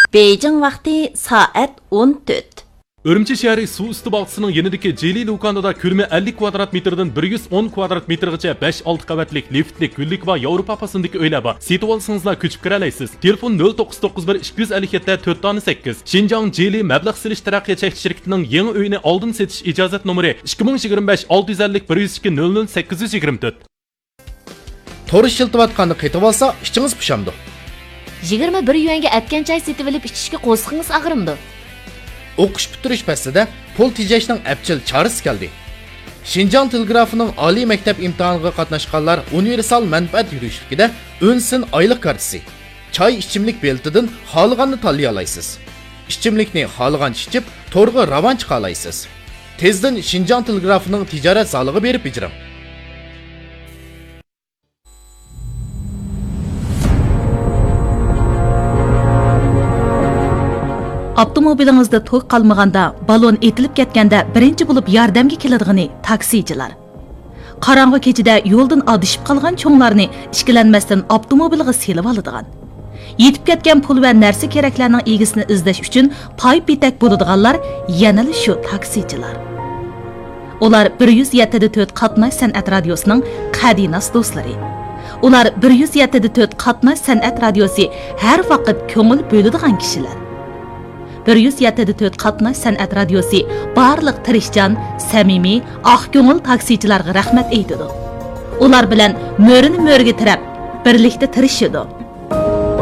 Beijing vaqti soat 14. Urumchi shahri suv usti bog'chisining yanidagi Jeli Lukanada ko'lami 50 kvadrat metrdan 110 kvadrat metrgacha 5-6 qavatlik liftlik, gullik va Yevropa pasındagi uylar bor. Setib olsangizlar ko'chib kira olasiz. Telefon 0991 257 4-8. Xinjiang Jeli mablag' silish taraqqiyot cheklanish shirkatining yangi uyini oldin setish ijozat nomeri 2025 650 102 00 824. To'ri shiltivatqanni qaytib olsa, ichingiz pishamdi. 21 yuanga atgan choy setib olib ichishga qo'sqingiz og'rimdi. O'qish bitirish pastida pul tejashning apchil chorasi keldi. Xinjiang telegrafining oliy maktab imtihoniga qatnashganlar universal manfaat yurishligida o'nsin oylik kartasi, choy ichimlik beltidan xohlaganini tanlay olasiz. Ichimlikni xohlagancha ichib, to'rga ravon chiqa olasiz. Tezdan Xinjiang telegrafining tijorat solig'i berib ijram. Avtomobilingizda to'q qalmaganda, balon etilib ketganda birinchi bo'lib yordamga keladigan taksichilar. Qarong'i kechida yo'ldan adishib qolgan cho'nglarni ishkilanmasdan avtomobilga selib oladigan. Yetib ketgan pul va narsa keraklarning egisini izlash uchun pay betak bo'ladiganlar yana shu taksichilar. Ular 107.4 qatnash san'at radiosining qadinas do'stlari. Ular 107.4 qatnash san'at radiosi har vaqt ko'ngil bo'ladigan kishilar. 107.4 qatnash san'at radiosi barliq tirishchan, samimiy, oq ko'ngil taksichilarga rahmat aytadi. Ular bilan mo'rini mo'rga tirab, birlikda tirishadi.